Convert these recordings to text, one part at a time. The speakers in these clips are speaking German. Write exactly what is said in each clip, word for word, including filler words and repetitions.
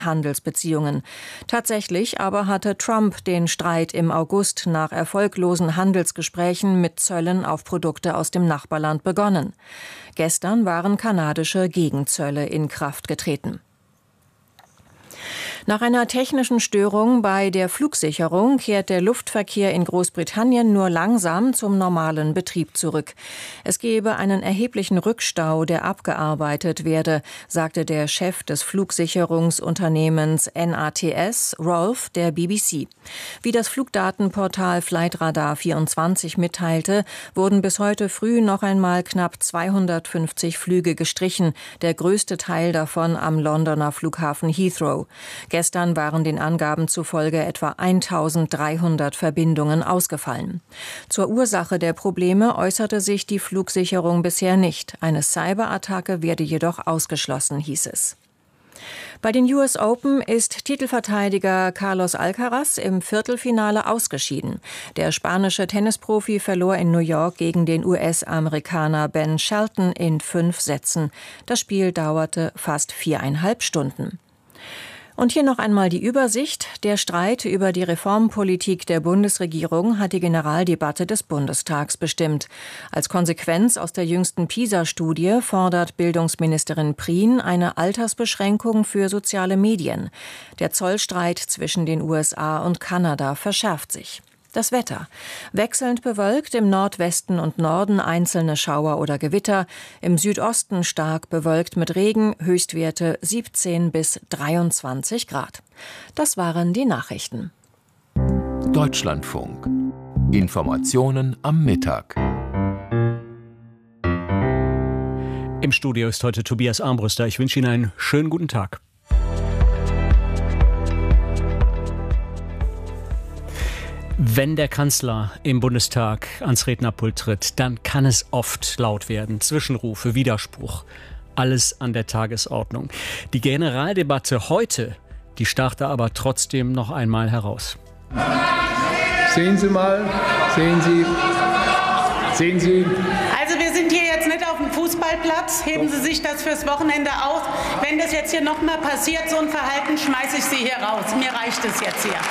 Handelsbeziehungen. Tatsächlich aber hatte Trump den Streit im August nach erfolglosen Handelsgesprächen mit Zöllen auf Produkte aus dem Nachbarland begonnen. Gestern waren kanadische Gegenzölle in Kraft getreten. Nach einer technischen Störung bei der Flugsicherung kehrt der Luftverkehr in Großbritannien nur langsam zum normalen Betrieb zurück. Es gebe einen erheblichen Rückstau, der abgearbeitet werde, sagte der Chef des Flugsicherungsunternehmens N A T S, Rolf, der B B C. Wie das Flugdatenportal Flightradar vierundzwanzig mitteilte, wurden bis heute früh noch einmal knapp zweihundertfünfzig Flüge gestrichen, der größte Teil davon am Londoner Flughafen Heathrow. Gestern waren den Angaben zufolge etwa eintausenddreihundert Verbindungen ausgefallen. Zur Ursache der Probleme äußerte sich die Flugsicherung bisher nicht. Eine Cyberattacke werde jedoch ausgeschlossen, hieß es. Bei den U S Open ist Titelverteidiger Carlos Alcaraz im Viertelfinale ausgeschieden. Der spanische Tennisprofi verlor in New York gegen den U S-Amerikaner Ben Shelton in fünf Sätzen. Das Spiel dauerte fast viereinhalb Stunden. Und hier noch einmal die Übersicht. Der Streit über die Reformpolitik der Bundesregierung hat die Generaldebatte des Bundestags bestimmt. Als Konsequenz aus der jüngsten PISA-Studie fordert Bildungsministerin Prien eine Altersbeschränkung für soziale Medien. Der Zollstreit zwischen den U S A und Kanada verschärft sich. Das Wetter. Wechselnd bewölkt, im Nordwesten und Norden einzelne Schauer oder Gewitter, im Südosten stark bewölkt mit Regen, Höchstwerte siebzehn bis dreiundzwanzig Grad. Das waren die Nachrichten. Deutschlandfunk. Informationen am Mittag. Im Studio ist heute Tobias Armbruster. Ich wünsche Ihnen einen schönen guten Tag. Wenn der Kanzler im Bundestag ans Rednerpult tritt, dann kann es oft laut werden. Zwischenrufe, Widerspruch, alles an der Tagesordnung. Die Generaldebatte heute, die stach aber trotzdem noch einmal heraus. Sehen Sie mal, sehen Sie, sehen Sie. Also wir sind hier jetzt nicht auf dem Fußballplatz. Heben Sie sich das fürs Wochenende aus. Wenn das jetzt hier nochmal passiert, so ein Verhalten, schmeiße ich Sie hier raus. Mir reicht es jetzt hier.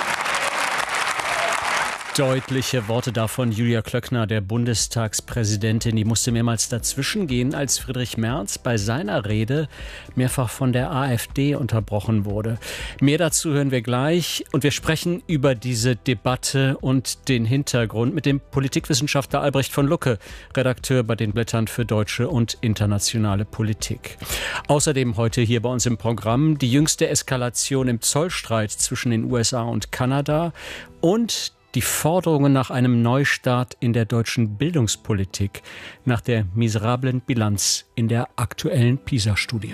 Deutliche Worte davon Julia Klöckner, der Bundestagspräsidentin. Die musste mehrmals dazwischen gehen, als Friedrich Merz bei seiner Rede mehrfach von der AfD unterbrochen wurde. Mehr dazu hören wir gleich. Und wir sprechen über diese Debatte und den Hintergrund mit dem Politikwissenschaftler Albrecht von Lucke, Redakteur bei den Blättern für deutsche und internationale Politik. Außerdem heute hier bei uns im Programm die jüngste Eskalation im Zollstreit zwischen den U S A und Kanada und die Forderungen nach einem Neustart in der deutschen Bildungspolitik nach der miserablen Bilanz in der aktuellen PISA-Studie.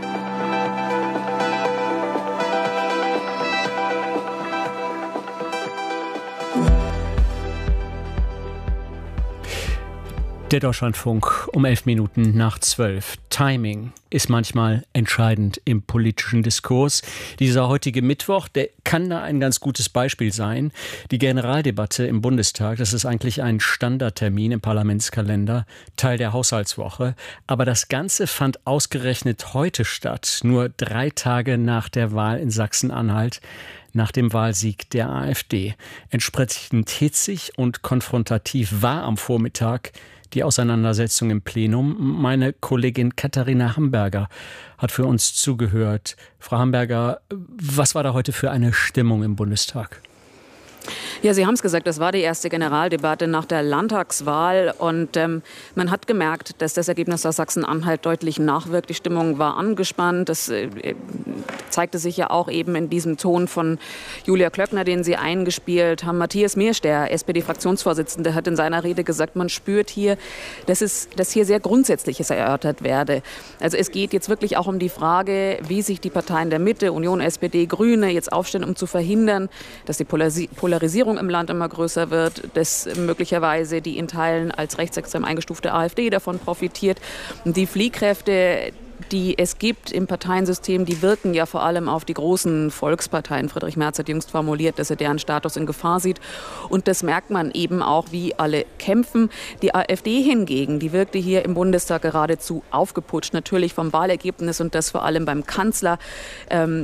Der Deutschlandfunk um elf Minuten nach zwölf. Timing ist manchmal entscheidend im politischen Diskurs. Dieser heutige Mittwoch, der kann da ein ganz gutes Beispiel sein. Die Generaldebatte im Bundestag, das ist eigentlich ein Standardtermin im Parlamentskalender, Teil der Haushaltswoche. Aber das Ganze fand ausgerechnet heute statt, nur drei Tage nach der Wahl in Sachsen-Anhalt, nach dem Wahlsieg der AfD. Entsprechend hitzig und konfrontativ war am Vormittag die Auseinandersetzung im Plenum. Meine Kollegin Katharina Hamburger hat für uns zugehört. Frau Hamburger, was war da heute für eine Stimmung im Bundestag? Ja, Sie haben es gesagt, das war die erste Generaldebatte nach der Landtagswahl und ähm, man hat gemerkt, dass das Ergebnis aus Sachsen-Anhalt deutlich nachwirkt. Die Stimmung war angespannt. Das äh, zeigte sich ja auch eben in diesem Ton von Julia Klöckner, den Sie eingespielt haben. Matthias Miersch, der S P D-Fraktionsvorsitzende, hat in seiner Rede gesagt, man spürt hier, dass, es, dass hier sehr Grundsätzliches erörtert werde. Also es geht jetzt wirklich auch um die Frage, wie sich die Parteien der Mitte, Union, S P D, Grüne jetzt aufstellen, um zu verhindern, dass die Polarisi- Polarisierung im Land immer größer wird, dass möglicherweise die in Teilen als rechtsextrem eingestufte AfD davon profitiert. Und die Fliehkräfte, die es gibt im Parteiensystem, die wirken ja vor allem auf die großen Volksparteien. Friedrich Merz hat jüngst formuliert, dass er deren Status in Gefahr sieht. Und das merkt man eben auch, wie alle kämpfen. Die AfD hingegen, die wirkte hier im Bundestag geradezu aufgeputscht. Natürlich vom Wahlergebnis und das vor allem beim Kanzler. Ähm,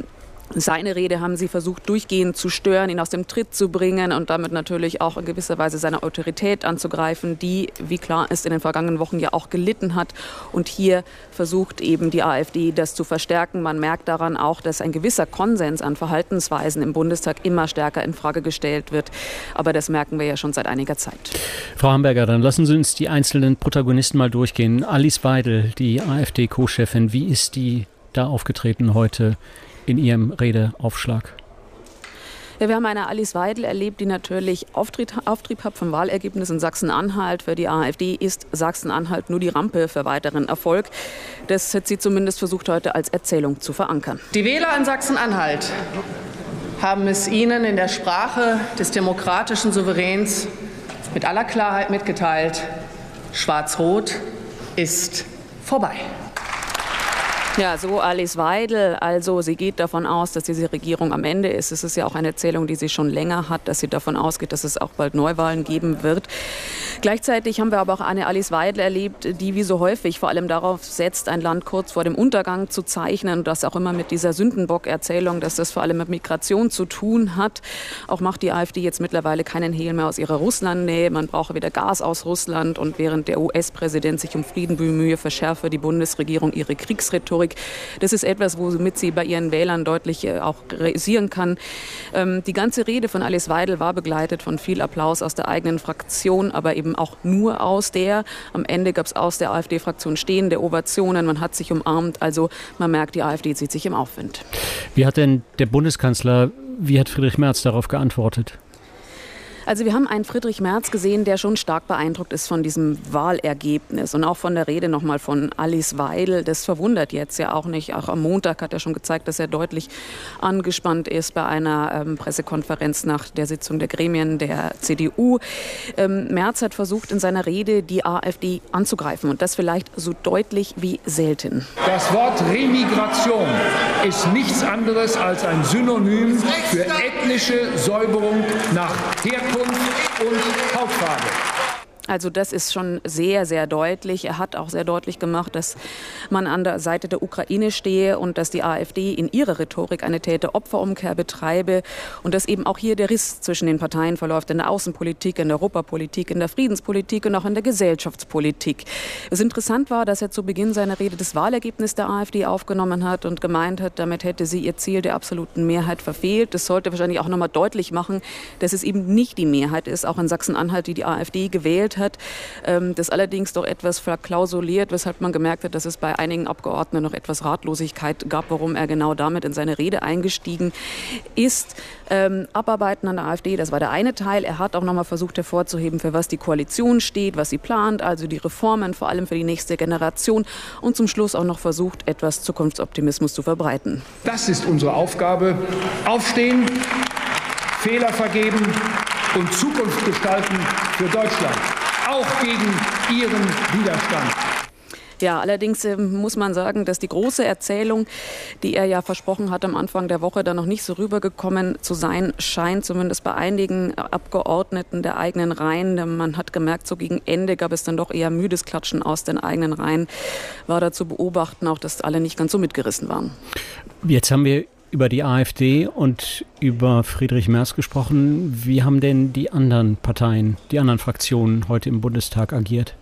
Seine Rede haben sie versucht, durchgehend zu stören, ihn aus dem Tritt zu bringen und damit natürlich auch in gewisser Weise seine Autorität anzugreifen, die, wie klar ist, in den vergangenen Wochen ja auch gelitten hat. Und hier versucht eben die AfD, das zu verstärken. Man merkt daran auch, dass ein gewisser Konsens an Verhaltensweisen im Bundestag immer stärker in Frage gestellt wird. Aber das merken wir ja schon seit einiger Zeit. Frau Hamberger, dann lassen Sie uns die einzelnen Protagonisten mal durchgehen. Alice Weidel, die AfD-Co-Chefin, wie ist die da aufgetreten heute in ihrem Redeaufschlag? Ja, wir haben eine Alice Weidel erlebt, die natürlich Auftrieb, Auftrieb hat vom Wahlergebnis in Sachsen-Anhalt. Für die AfD ist Sachsen-Anhalt nur die Rampe für weiteren Erfolg. Das hat sie zumindest versucht, heute als Erzählung zu verankern. Die Wähler in Sachsen-Anhalt haben es Ihnen in der Sprache des demokratischen Souveräns mit aller Klarheit mitgeteilt: Schwarz-Rot ist vorbei. Ja, so Alice Weidel. Also sie geht davon aus, dass diese Regierung am Ende ist. Es ist ja auch eine Erzählung, die sie schon länger hat, dass sie davon ausgeht, dass es auch bald Neuwahlen geben wird. Gleichzeitig haben wir aber auch eine Alice Weidel erlebt, die wie so häufig vor allem darauf setzt, ein Land kurz vor dem Untergang zu zeichnen. Und das auch immer mit dieser Sündenbock-Erzählung, dass das vor allem mit Migration zu tun hat. Auch macht die AfD jetzt mittlerweile keinen Hehl mehr aus ihrer Russlandnähe. Man brauche wieder Gas aus Russland. Und während der U S-Präsident sich um Frieden bemühe, verschärfe die Bundesregierung ihre Kriegsrhetorik. Das ist etwas, womit sie bei ihren Wählern deutlich auch realisieren kann. Die ganze Rede von Alice Weidel war begleitet von viel Applaus aus der eigenen Fraktion, aber eben auch nur aus der. Am Ende gab es aus der AfD-Fraktion stehende Ovationen. Man hat sich umarmt. Also man merkt, die AfD zieht sich im Aufwind. Wie hat denn der Bundeskanzler, wie hat Friedrich Merz darauf geantwortet? Also wir haben einen Friedrich Merz gesehen, der schon stark beeindruckt ist von diesem Wahlergebnis und auch von der Rede nochmal von Alice Weidel. Das verwundert jetzt ja auch nicht. Auch am Montag hat er schon gezeigt, dass er deutlich angespannt ist bei einer ähm, Pressekonferenz nach der Sitzung der Gremien der C D U. Ähm, Merz hat versucht, in seiner Rede die AfD anzugreifen und das vielleicht so deutlich wie selten. Das Wort Remigration ist nichts anderes als ein Synonym für ethnische Säuberung nach Herkunft und Hautfarbe. Also das ist schon sehr, sehr deutlich. Er hat auch sehr deutlich gemacht, dass man an der Seite der Ukraine stehe und dass die AfD in ihrer Rhetorik eine Täter-Opfer-Umkehr betreibe und dass eben auch hier der Riss zwischen den Parteien verläuft, in der Außenpolitik, in der Europapolitik, in der Friedenspolitik und auch in der Gesellschaftspolitik. Es interessant war, dass er zu Beginn seiner Rede das Wahlergebnis der AfD aufgenommen hat und gemeint hat, damit hätte sie ihr Ziel der absoluten Mehrheit verfehlt. Das sollte wahrscheinlich auch nochmal deutlich machen, dass es eben nicht die Mehrheit ist, auch in Sachsen-Anhalt, die die AfD gewählt hat. Das allerdings doch etwas verklausuliert, weshalb man gemerkt hat, dass es bei einigen Abgeordneten noch etwas Ratlosigkeit gab, warum er genau damit in seine Rede eingestiegen ist. Ähm, Abarbeiten an der AfD, das war der eine Teil. Er hat auch noch mal versucht hervorzuheben, für was die Koalition steht, was sie plant, also die Reformen, vor allem für die nächste Generation. Und zum Schluss auch noch versucht, etwas Zukunftsoptimismus zu verbreiten. Das ist unsere Aufgabe. Aufstehen, Fehler vergeben und Zukunft gestalten für Deutschland. Auch gegen ihren Widerstand. Ja, allerdings äh, muss man sagen, dass die große Erzählung, die er ja versprochen hat am Anfang der Woche, dann noch nicht so rübergekommen zu sein scheint, zumindest bei einigen Abgeordneten der eigenen Reihen. Man hat gemerkt, so gegen Ende gab es dann doch eher müdes Klatschen aus den eigenen Reihen. War da zu beobachten, auch dass alle nicht ganz so mitgerissen waren. Jetzt haben wir über die AfD und über Friedrich Merz gesprochen. Wie haben denn die anderen Parteien, die anderen Fraktionen heute im Bundestag agiert?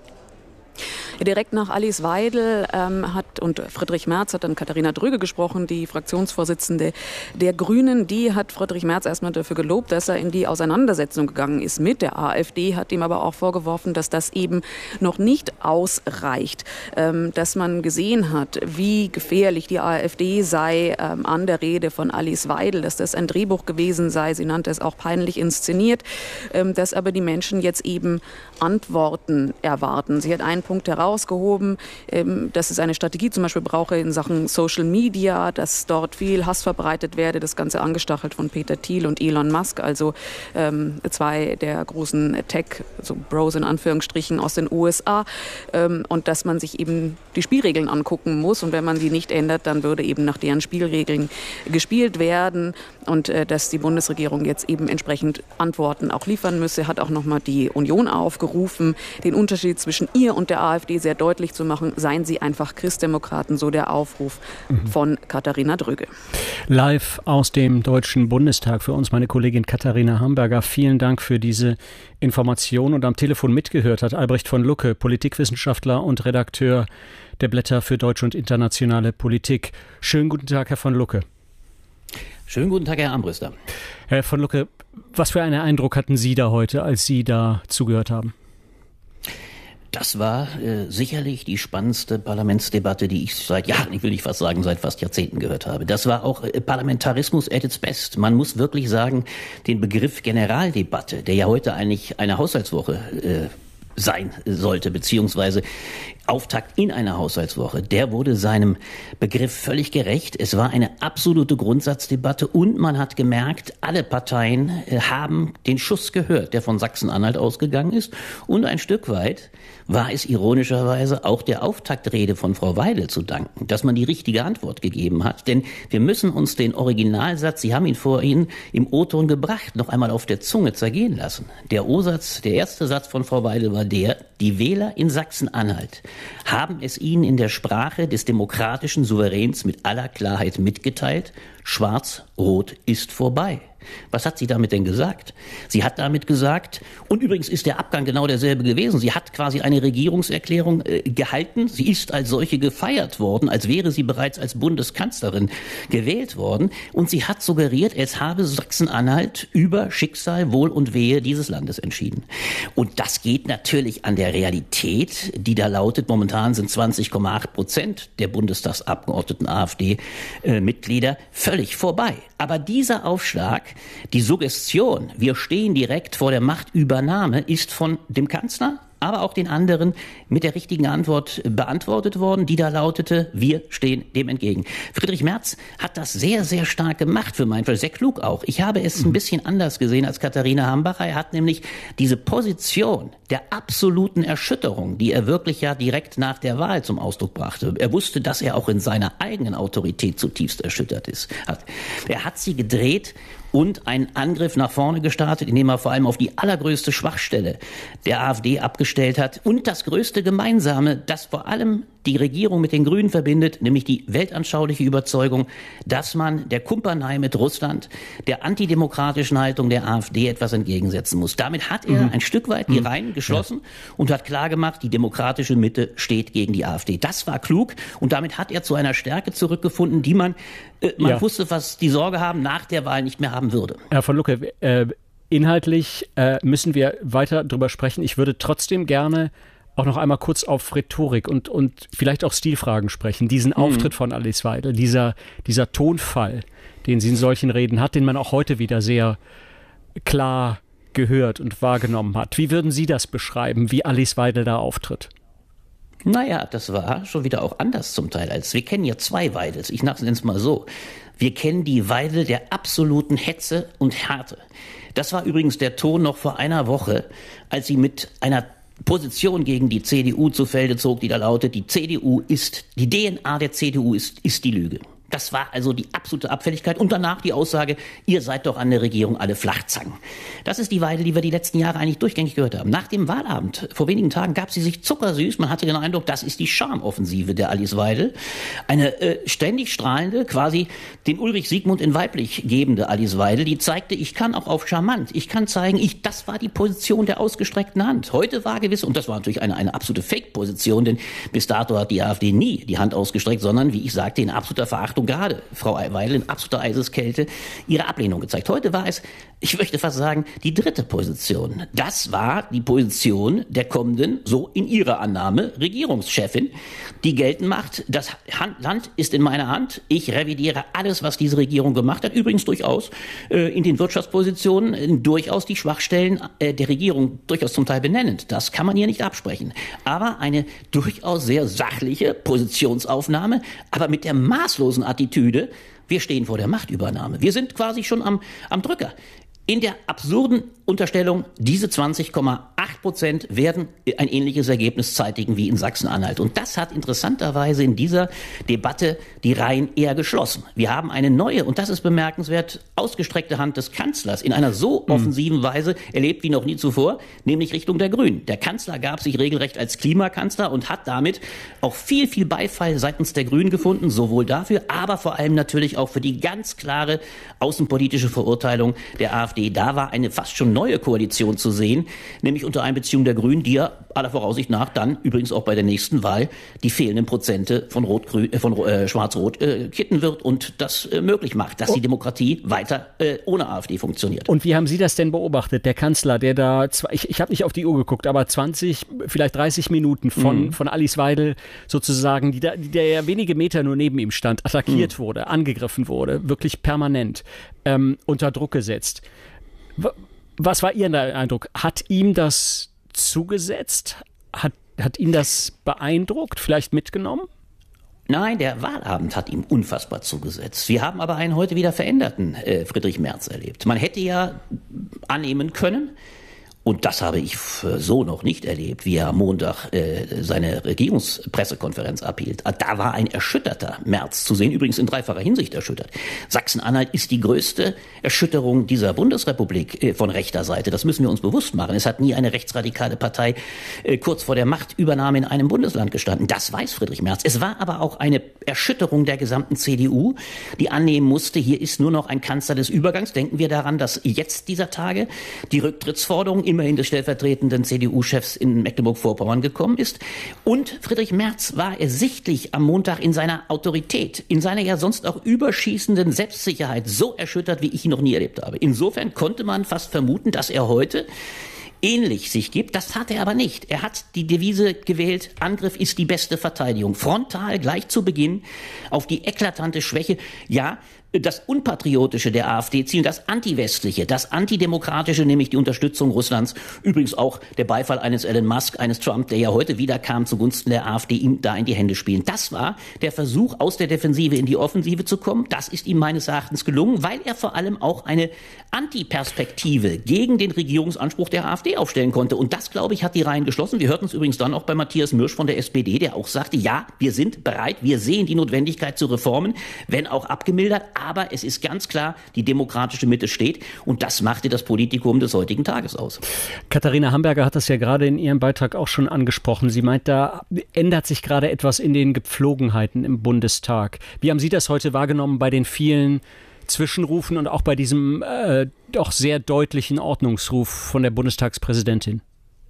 Direkt nach Alice Weidel ähm, hat und Friedrich Merz hat dann Katharina Dröge gesprochen, die Fraktionsvorsitzende der Grünen. Die hat Friedrich Merz erstmal dafür gelobt, dass er in die Auseinandersetzung gegangen ist mit der AfD, hat ihm aber auch vorgeworfen, dass das eben noch nicht ausreicht, ähm, dass man gesehen hat, wie gefährlich die AfD sei ähm, an der Rede von Alice Weidel, dass das ein Drehbuch gewesen sei. Sie nannte es auch peinlich inszeniert, ähm, dass aber die Menschen jetzt eben Antworten erwarten. Sie hat einen Punkt herausgehoben, dass es eine Strategie zum Beispiel brauche in Sachen Social Media, dass dort viel Hass verbreitet werde, das Ganze angestachelt von Peter Thiel und Elon Musk, also ähm, zwei der großen Tech, so Bros in Anführungsstrichen aus den U S A, ähm, und dass man sich eben die Spielregeln angucken muss und wenn man die nicht ändert, dann würde eben nach deren Spielregeln gespielt werden und äh, dass die Bundesregierung jetzt eben entsprechend Antworten auch liefern müsse, hat auch nochmal die Union aufgerufen, den Unterschied zwischen ihr und und der AfD sehr deutlich zu machen, seien sie einfach Christdemokraten, so der Aufruf mhm. von Katharina Dröge. Live aus dem Deutschen Bundestag für uns meine Kollegin Katharina Hamburger. Vielen Dank für diese Information. Und am Telefon mitgehört hat Albrecht von Lucke, Politikwissenschaftler und Redakteur der Blätter für deutsche und internationale Politik. Schönen guten Tag, Herr von Lucke. Schönen guten Tag, Herr Armbruster. Herr von Lucke, was für einen Eindruck hatten Sie da heute, als Sie da zugehört haben? Das war äh, sicherlich die spannendste Parlamentsdebatte, die ich seit Jahren, ich will nicht fast sagen, seit fast Jahrzehnten gehört habe. Das war auch äh, Parlamentarismus at its best. Man muss wirklich sagen, den Begriff Generaldebatte, der ja heute eigentlich eine Haushaltswoche äh, sein sollte, beziehungsweise Auftakt in einer Haushaltswoche, der wurde seinem Begriff völlig gerecht. Es war eine absolute Grundsatzdebatte und man hat gemerkt, alle Parteien äh, haben den Schuss gehört, der von Sachsen-Anhalt ausgegangen ist. Und ein Stück weit war es ironischerweise auch der Auftaktrede von Frau Weidel zu danken, dass man die richtige Antwort gegeben hat. Denn wir müssen uns den Originalsatz, Sie haben ihn vorhin im O-Ton gebracht, noch einmal auf der Zunge zergehen lassen. Der O-Satz, der erste Satz von Frau Weidel war der: Die Wähler in Sachsen-Anhalt haben es ihnen in der Sprache des demokratischen Souveräns mit aller Klarheit mitgeteilt: Schwarz-Rot ist vorbei. Was hat sie damit denn gesagt? Sie hat damit gesagt, und übrigens ist der Abgang genau derselbe gewesen, sie hat quasi eine Regierungserklärung äh, gehalten, sie ist als solche gefeiert worden, als wäre sie bereits als Bundeskanzlerin gewählt worden, und sie hat suggeriert, es habe Sachsen-Anhalt über Schicksal, Wohl und Wehe dieses Landes entschieden. Und das geht natürlich an der Realität, die da lautet, momentan sind zwanzig Komma acht Prozent der Bundestagsabgeordneten AfD-Mitglieder äh, völlig vorbei. Aber dieser Aufschlag, die Suggestion, wir stehen direkt vor der Machtübernahme, ist von dem Kanzler, aber auch den anderen mit der richtigen Antwort beantwortet worden, die da lautete: Wir stehen dem entgegen. Friedrich Merz hat das sehr, sehr stark gemacht für meinen Fall, sehr klug auch. Ich habe es ein bisschen anders gesehen als Katharina Hambacher. Er hat nämlich diese Position der absoluten Erschütterung, die er wirklich ja direkt nach der Wahl zum Ausdruck brachte. Er wusste, dass er auch in seiner eigenen Autorität zutiefst erschüttert ist. Er hat sie gedreht und einen Angriff nach vorne gestartet, indem er vor allem auf die allergrößte Schwachstelle der AfD abgestellt hat und das größte Gemeinsame, das vor allem die Regierung mit den Grünen verbindet, nämlich die weltanschauliche Überzeugung, dass man der Kumpanei mit Russland, der antidemokratischen Haltung der AfD etwas entgegensetzen muss. Damit hat er mhm. ein Stück weit die Reihen geschlossen ja. und hat klargemacht, die demokratische Mitte steht gegen die AfD. Das war klug und damit hat er zu einer Stärke zurückgefunden, die man, äh, man ja. wusste, was die Sorge haben, nach der Wahl nicht mehr haben würde. Herr von Lucke, äh, inhaltlich äh, müssen wir weiter drüber sprechen. Ich würde trotzdem gerne auch noch einmal kurz auf Rhetorik und, und vielleicht auch Stilfragen sprechen. Diesen mhm. Auftritt von Alice Weidel, dieser, dieser Tonfall, den sie in solchen Reden hat, den man auch heute wieder sehr klar gehört und wahrgenommen hat. Wie würden Sie das beschreiben, wie Alice Weidel da auftritt? Naja, das war schon wieder auch anders zum Teil. Als wir kennen ja zwei Weidels. Ich nenne es mal so. Wir kennen die Weidel der absoluten Hetze und Härte. Das war übrigens der Ton noch vor einer Woche, als sie mit einer Position gegen die C D U zu Felde zog, die da lautet: Die C D U ist, die D N A der C D U ist, ist die Lüge. Das war also die absolute Abfälligkeit. Und danach die Aussage, ihr seid doch an der Regierung alle Flachzangen. Das ist die Weidel, die wir die letzten Jahre eigentlich durchgängig gehört haben. Nach dem Wahlabend vor wenigen Tagen gab sie sich zuckersüß. Man hatte den Eindruck, das ist die Charmoffensive der Alice Weidel. Eine äh, ständig strahlende, quasi den Ulrich Siegmund in weiblich gebende Alice Weidel, die zeigte, ich kann auch auf charmant. Ich kann zeigen, ich, das war die Position der ausgestreckten Hand. Heute war gewiss, und das war natürlich eine, eine absolute Fake-Position, denn bis dato hat die AfD nie die Hand ausgestreckt, sondern, wie ich sagte, in absoluter Verachtung, gerade Frau Weidel in absoluter Eiseskälte, ihre Ablehnung gezeigt. Heute war es, ich möchte fast sagen, die dritte Position. Das war die Position der kommenden, so in ihrer Annahme, Regierungschefin, die geltend macht, das Land ist in meiner Hand, ich revidiere alles, was diese Regierung gemacht hat, übrigens durchaus äh, in den Wirtschaftspositionen äh, durchaus die Schwachstellen äh, der Regierung durchaus zum Teil benennend. Das kann man hier nicht absprechen. Aber eine durchaus sehr sachliche Positionsaufnahme, aber mit der maßlosen Attitüde, wir stehen vor der Machtübernahme. Wir sind quasi schon am, am Drücker. in der absurden Unterstellung, diese zwanzig Komma acht Prozent werden ein ähnliches Ergebnis zeitigen wie in Sachsen-Anhalt. Und das hat interessanterweise in dieser Debatte die Reihen eher geschlossen. Wir haben eine neue, und das ist bemerkenswert, ausgestreckte Hand des Kanzlers in einer so offensiven mhm. Weise erlebt wie noch nie zuvor, nämlich Richtung der Grünen. Der Kanzler gab sich regelrecht als Klimakanzler und hat damit auch viel, viel Beifall seitens der Grünen gefunden, sowohl dafür, aber vor allem natürlich auch für die ganz klare außenpolitische Verurteilung der AfD. Da war eine fast schon neue Koalition zu sehen, nämlich unter Einbeziehung der Grünen, die ja aller Voraussicht nach dann übrigens auch bei der nächsten Wahl die fehlenden Prozente von Rot-Grün, äh, von äh, Schwarz-Rot äh, kitten wird und das äh, möglich macht, dass oh. die Demokratie weiter äh, ohne AfD funktioniert. Und wie haben Sie das denn beobachtet, der Kanzler, der da, ich, ich habe nicht auf die Uhr geguckt, aber zwanzig, vielleicht dreißig Minuten von, mhm. von Alice Weidel sozusagen, die, da, die der ja wenige Meter nur neben ihm stand, attackiert mhm. wurde, angegriffen wurde, wirklich permanent ähm, unter Druck gesetzt. Was war Ihr Eindruck? Hat ihm das zugesetzt? Hat, hat ihn das beeindruckt, vielleicht mitgenommen? Nein, der Wahlabend hat ihm unfassbar zugesetzt. Wir haben aber einen heute wieder veränderten äh, Friedrich Merz erlebt. Man hätte ja annehmen können, und das habe ich so noch nicht erlebt, wie er am Montag äh, seine Regierungspressekonferenz abhielt. Da war ein erschütterter Merz zu sehen, übrigens in dreifacher Hinsicht erschüttert. Sachsen-Anhalt ist die größte Erschütterung dieser Bundesrepublik äh, von rechter Seite. Das müssen wir uns bewusst machen. Es hat nie eine rechtsradikale Partei äh, kurz vor der Machtübernahme in einem Bundesland gestanden. Das weiß Friedrich Merz. Es war aber auch eine Erschütterung der gesamten C D U, die annehmen musste, hier ist nur noch ein Kanzler des Übergangs. Denken wir daran, dass jetzt dieser Tage die Rücktrittsforderung immerhin des stellvertretenden C D U-Chefs in Mecklenburg-Vorpommern gekommen ist. Und Friedrich Merz war ersichtlich am Montag in seiner Autorität, in seiner ja sonst auch überschießenden Selbstsicherheit so erschüttert, wie ich ihn noch nie erlebt habe. Insofern konnte man fast vermuten, dass er heute ähnlich sich gibt. Das hat er aber nicht. Er hat die Devise gewählt, Angriff ist die beste Verteidigung. Frontal gleich zu Beginn auf die eklatante Schwäche. Ja, das Unpatriotische der AfD zielen, das Antiwestliche, das Antidemokratische, nämlich die Unterstützung Russlands, übrigens auch der Beifall eines Elon Musk, eines Trump, der ja heute wieder kam zugunsten der AfD, ihm da in die Hände spielen. Das war der Versuch, aus der Defensive in die Offensive zu kommen. Das ist ihm meines Erachtens gelungen, weil er vor allem auch eine Antiperspektive gegen den Regierungsanspruch der AfD aufstellen konnte. Und das, glaube ich, hat die Reihen geschlossen. Wir hörten es übrigens dann auch bei Matthias Mürsch von der S P D, der auch sagte, ja, wir sind bereit, wir sehen die Notwendigkeit zu Reformen, wenn auch abgemildert. Aber es ist ganz klar, die demokratische Mitte steht und das machte das Politikum des heutigen Tages aus. Katharina Hamburger hat das ja gerade in ihrem Beitrag auch schon angesprochen. Sie meint, da ändert sich gerade etwas in den Gepflogenheiten im Bundestag. Wie haben Sie das heute wahrgenommen bei den vielen Zwischenrufen und auch bei diesem äh, doch sehr deutlichen Ordnungsruf von der Bundestagspräsidentin?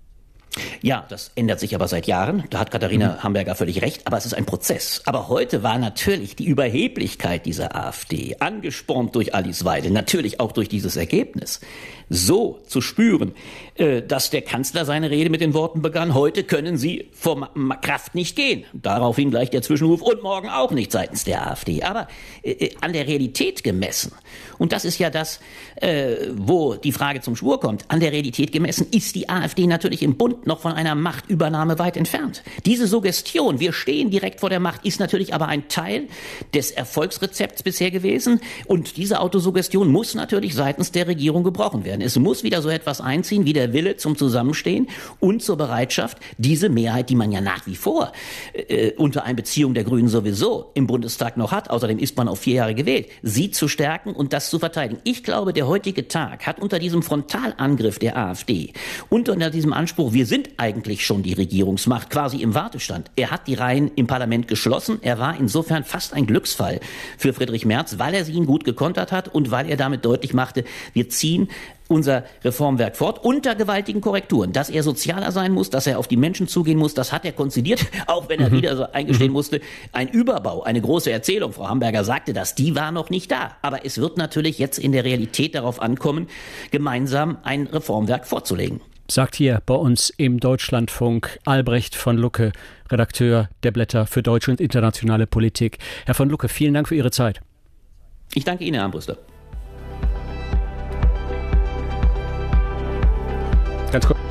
Ja, das ändert sich aber seit Jahren. Da hat Katharina mhm. Hamburger völlig recht. Aber es ist ein Prozess. Aber heute war natürlich die Überheblichkeit dieser AfD, angespornt durch Alice Weidel, natürlich auch durch dieses Ergebnis, so zu spüren, äh, dass der Kanzler seine Rede mit den Worten begann, heute können Sie vor Ma- Kraft nicht gehen. Daraufhin gleich der Zwischenruf und morgen auch nicht seitens der AfD. Aber äh, an der Realität gemessen, und das ist ja das, äh, wo die Frage zum Schwur kommt, an der Realität gemessen ist die AfD natürlich im Bund noch von einer Machtübernahme weit entfernt. Diese Suggestion, wir stehen direkt vor der Macht, ist natürlich aber ein Teil des Erfolgsrezepts bisher gewesen. Und diese Autosuggestion muss natürlich seitens der Regierung gebrochen werden. Es muss wieder so etwas einziehen wie der Wille zum Zusammenstehen und zur Bereitschaft, diese Mehrheit, die man ja nach wie vor äh, unter Einbeziehung der Grünen sowieso im Bundestag noch hat, außerdem ist man auf vier Jahre gewählt, sie zu stärken und das zu verteidigen. Ich glaube, der heutige Tag hat unter diesem Frontalangriff der AfD und unter diesem Anspruch, wir sind eigentlich schon die Regierungsmacht, quasi im Wartestand. Er hat die Reihen im Parlament geschlossen. Er war insofern fast ein Glücksfall für Friedrich Merz, weil er sie ihn gut gekontert hat und weil er damit deutlich machte, wir ziehen unser Reformwerk fort, unter gewaltigen Korrekturen. Dass er sozialer sein muss, dass er auf die Menschen zugehen muss, das hat er konzidiert, auch wenn er mhm. wieder so eingestehen mhm. musste. Ein Überbau, eine große Erzählung, Frau Hamburger sagte das, die war noch nicht da. Aber es wird natürlich jetzt in der Realität darauf ankommen, gemeinsam ein Reformwerk vorzulegen. Sagt hier bei uns im Deutschlandfunk Albrecht von Lucke, Redakteur der Blätter für deutsche und internationale Politik. Herr von Lucke, vielen Dank für Ihre Zeit. Ich danke Ihnen, Herr Armbruster. Ganz kurz.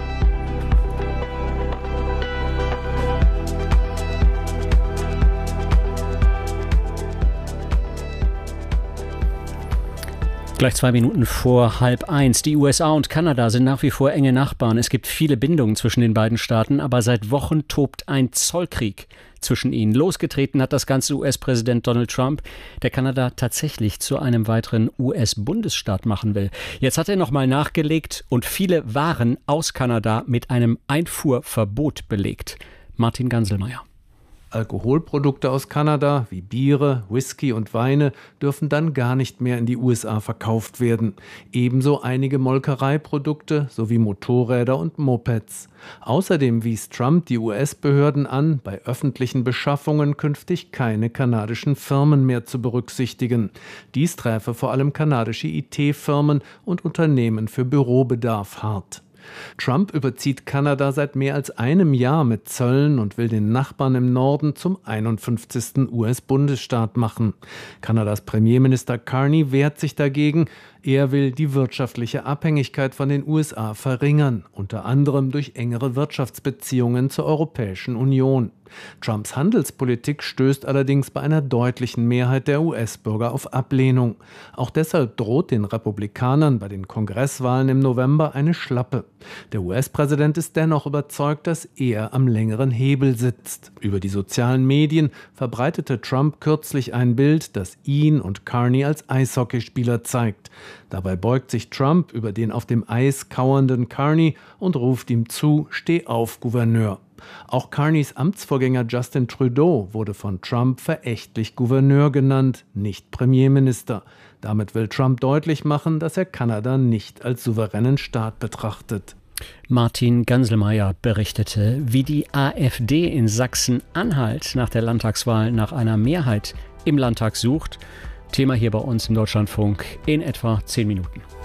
Gleich zwei Minuten vor halb eins. Die U S A und Kanada sind nach wie vor enge Nachbarn. Es gibt viele Bindungen zwischen den beiden Staaten, aber seit Wochen tobt ein Zollkrieg zwischen ihnen. Losgetreten hat das Ganze U S-Präsident Donald Trump, der Kanada tatsächlich zu einem weiteren U S-Bundesstaat machen will. Jetzt hat er nochmal nachgelegt und viele Waren aus Kanada mit einem Einfuhrverbot belegt. Martin Ganselmeier. Alkoholprodukte aus Kanada wie Biere, Whisky und Weine dürfen dann gar nicht mehr in die U S A verkauft werden. Ebenso einige Molkereiprodukte sowie Motorräder und Mopeds. Außerdem wies Trump die U S-Behörden an, bei öffentlichen Beschaffungen künftig keine kanadischen Firmen mehr zu berücksichtigen. Dies träfe vor allem kanadische I T-Firmen und Unternehmen für Bürobedarf hart. Trump überzieht Kanada seit mehr als einem Jahr mit Zöllen und will den Nachbarn im Norden zum einundfünfzigsten U S-Bundesstaat machen. Kanadas Premierminister Carney wehrt sich dagegen. Er will die wirtschaftliche Abhängigkeit von den U S A verringern, unter anderem durch engere Wirtschaftsbeziehungen zur Europäischen Union. Trumps Handelspolitik stößt allerdings bei einer deutlichen Mehrheit der U S-Bürger auf Ablehnung. Auch deshalb droht den Republikanern bei den Kongresswahlen im November eine Schlappe. Der U S-Präsident ist dennoch überzeugt, dass er am längeren Hebel sitzt. Über die sozialen Medien verbreitete Trump kürzlich ein Bild, das ihn und Carney als Eishockeyspieler zeigt. Dabei beugt sich Trump über den auf dem Eis kauernden Carney und ruft ihm zu: Steh auf, Gouverneur. Auch Carneys Amtsvorgänger Justin Trudeau wurde von Trump verächtlich Gouverneur genannt, nicht Premierminister. Damit will Trump deutlich machen, dass er Kanada nicht als souveränen Staat betrachtet. Martin Ganselmeier berichtete, wie die AfD in Sachsen-Anhalt nach der Landtagswahl nach einer Mehrheit im Landtag sucht. Thema hier bei uns im Deutschlandfunk in etwa zehn Minuten.